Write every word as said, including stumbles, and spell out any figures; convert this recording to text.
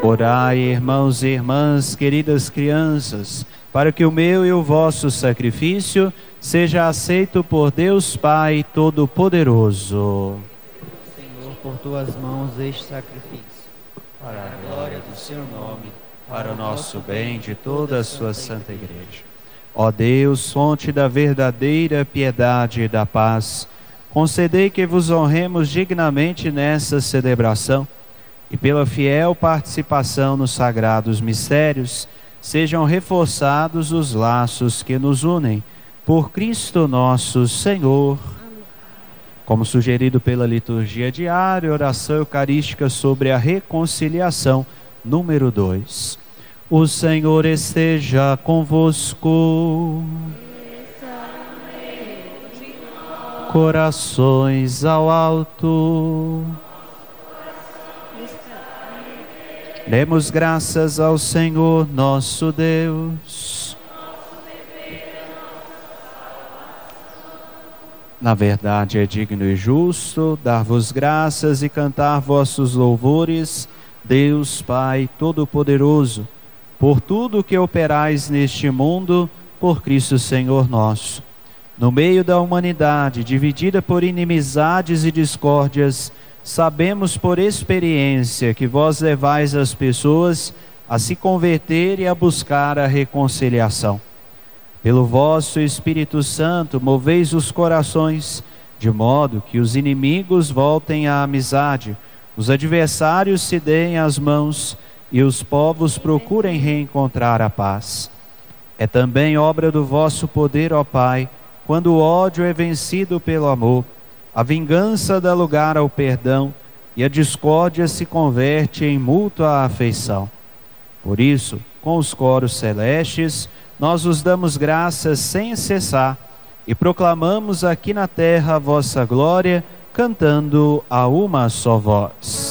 Orai, irmãos e irmãs, queridas crianças, para que o meu e o vosso sacrifício seja aceito por Deus Pai Todo-Poderoso. Senhor, por tuas mãos este sacrifício, Para a glória do seu nome, para o nosso bem de toda a sua santa igreja. Ó Deus, fonte da verdadeira piedade e da paz, concedei que vos honremos dignamente nessa celebração e pela fiel participação nos sagrados mistérios, sejam reforçados os laços que nos unem. Por Cristo nosso Senhor. Como sugerido pela liturgia diária, oração eucarística sobre a reconciliação, número dois. O Senhor esteja convosco. Corações ao alto. Demos graças ao Senhor nosso Deus. Na verdade é digno e justo dar-vos graças e cantar vossos louvores, Deus Pai Todo-Poderoso, por tudo que operais neste mundo, por Cristo Senhor nosso. No meio da humanidade, dividida por inimizades e discórdias, sabemos por experiência que vós levais as pessoas a se converter e a buscar a reconciliação. Pelo vosso Espírito Santo, moveis os corações, de modo que os inimigos voltem à amizade, os adversários se deem as mãos e os povos procurem reencontrar a paz. É também obra do vosso poder, ó Pai, quando o ódio é vencido pelo amor, a vingança dá lugar ao perdão e a discórdia se converte em mútua afeição. Por isso, com os coros celestes, nós os damos graças sem cessar e proclamamos aqui na terra a vossa glória, cantando a uma só voz.